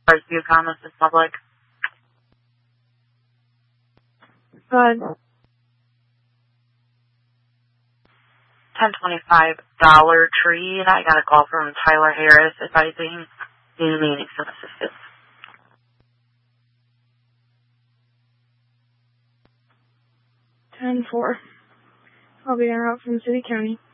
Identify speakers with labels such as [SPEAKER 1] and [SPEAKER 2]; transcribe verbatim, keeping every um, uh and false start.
[SPEAKER 1] First few comments in public.
[SPEAKER 2] Good.
[SPEAKER 1] ten twenty-five Dollar Tree, and I got a call from Tyler Harris advising you needing some assistance.
[SPEAKER 2] ten four. I'll be en route from City County.